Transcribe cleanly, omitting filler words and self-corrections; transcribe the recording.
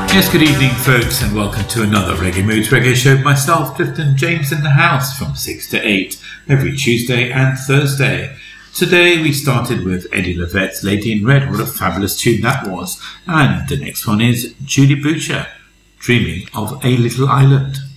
Yes, good evening, folks, and welcome to another Reggae Moods Reggae show. Myself, Clifton James, in the house from 6 to 8 every Tuesday and Thursday. Today we started with Eddie Levette's Lady in Red. What a fabulous tune that was. And the next one is Julie Butcher, Dreaming of a Little Island.